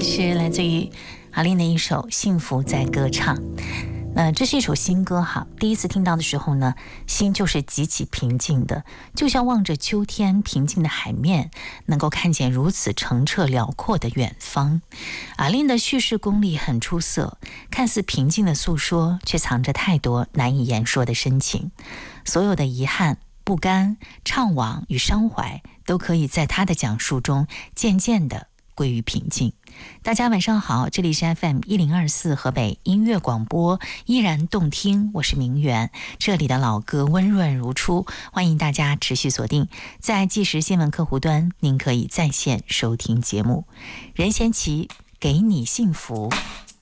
是来自于阿令的一首《幸福在歌唱》。这是一首新歌哈，第一次听到的时候呢，心就是极其平静的，就像望着秋天平静的海面，能够看见如此澄澈辽阔的远方。阿令的叙事功力很出色，看似平静的诉说，却藏着太多难以言说的深情。所有的遗憾、不甘、怅惘与伤怀，都可以在他的讲述中渐渐地归于平静。大家晚上好，这里是 FM1024 河北音乐广播，依然动听，我是明媛，这里的老歌温润如初，欢迎大家持续锁定在即时新闻客户端，您可以在线收听节目。任贤齐给你幸福。